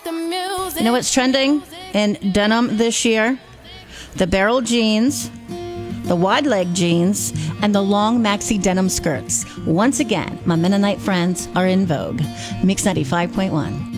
You know what's trending in denim this year? The barrel jeans, the wide leg jeans, and the long maxi denim skirts. Once again, my Mennonite friends are in vogue. Mix 95.1.